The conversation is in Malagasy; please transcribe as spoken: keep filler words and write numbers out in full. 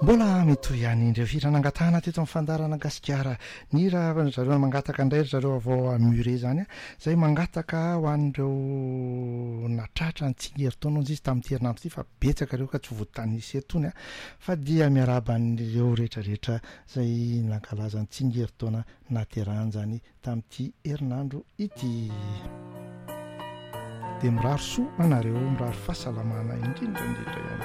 mbola mitoy ihany indreo hira nangatahana teto amin'ny fandarana gasikara ny raha zareo mangataka indray zareo avao amure zany a zay mangataka ho an'ireo natratra ny tsingeritaona izy tamin'ity herinandro ity fa betsaka ireo ka tsy voatanisy etony a fa dia miaraban'ireo rehetrarehetra zay nankalaza ny tsingeritaona naterahany zany tamin'ity herinandro ity dia miraro soa anareo miraro fahasalamana indrindra indrindra ihany